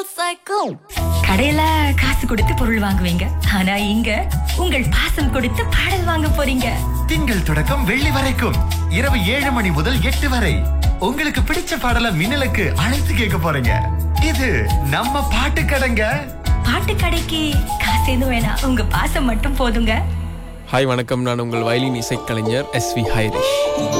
கடையில காசு கொடுத்து பொருள் வாங்குவீங்க, ஆனா இங்க உங்கள் பாசம் கொடுத்து பாடல் வாங்க போறீங்க. திங்கள் தொடக்கம் வெள்ளி வரைக்கும் இரவு 7 மணி முதல் 8 வரை உங்களுக்கு பிடிச்ச பாடலை மின்னலுக்கு அழைத்து கேட்க போறீங்க. இது நம்ம பாட்டு கடைங்க. பாட்டு கடைக்கு காசு எதுவும் வேணாம், உங்க பாசம் மட்டும் போதுங்க. ஹாய் வணக்கம், நான் உங்கள் வயலின் இசைக்கலைஞர் SV ஹைரிஷ்.